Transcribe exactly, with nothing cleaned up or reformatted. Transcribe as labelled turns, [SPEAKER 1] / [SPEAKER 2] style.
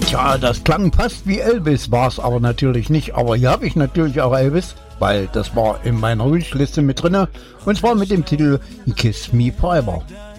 [SPEAKER 1] Ja, das klang fast wie Elvis, war es aber natürlich nicht. Aber hier habe ich natürlich auch Elvis, weil das war in meiner Wunschliste mit drinne. Und zwar mit dem Titel Kiss Me Forever.